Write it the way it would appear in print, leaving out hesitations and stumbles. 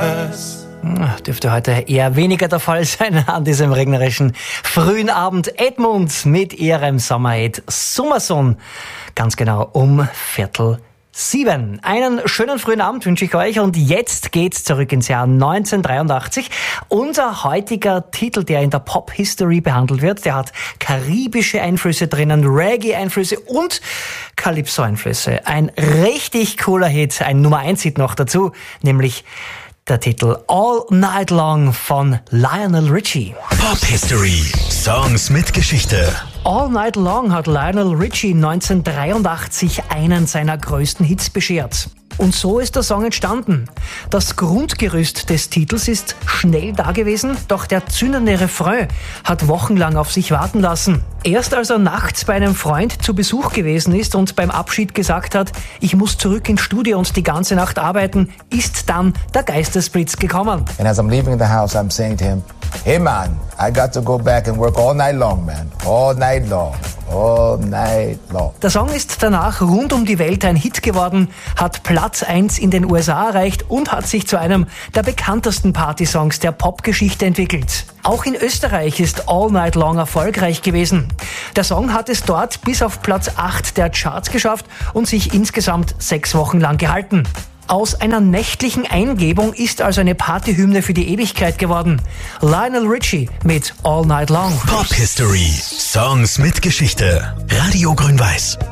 Dürfte heute eher weniger der Fall sein an diesem regnerischen frühen Abend. Edmund mit ihrem Sommerhit Summerson. Ganz genau um 6:45. Einen schönen frühen Abend wünsche ich euch und jetzt geht's zurück ins Jahr 1983. Unser heutiger Titel, der in der Pop-History behandelt wird, der hat karibische Einflüsse drinnen, Reggae-Einflüsse und Calypso-Einflüsse. Ein richtig cooler Hit, ein Nummer-1-Hit noch dazu, nämlich der Titel All Night Long von Lionel Richie. Pop History. Songs mit Geschichte. All Night Long hat Lionel Richie 1983 einen seiner größten Hits beschert. Und so ist der Song entstanden. Das Grundgerüst des Titels ist schnell da gewesen, doch der zündende Refrain hat wochenlang auf sich warten lassen. Erst als er nachts bei einem Freund zu Besuch gewesen ist und beim Abschied gesagt hat, ich muss zurück ins Studio und die ganze Nacht arbeiten, ist dann der Geistesblitz gekommen. And as I'm leaving the house, I'm saying to him, hey man, I got to go back and work all night long, man. All night long. All night long. Der Song ist danach rund um die Welt ein Hit geworden, hat Platz 1 in den USA erreicht und hat sich zu einem der bekanntesten Partysongs der Popgeschichte entwickelt. Auch in Österreich ist All Night Long erfolgreich gewesen. Der Song hat es dort bis auf Platz 8 der Charts geschafft und sich insgesamt 6 Wochen lang gehalten. Aus einer nächtlichen Eingebung ist also eine Partyhymne für die Ewigkeit geworden. Lionel Richie mit All Night Long. Pop History. Songs mit Geschichte. Radio Grün-Weiß.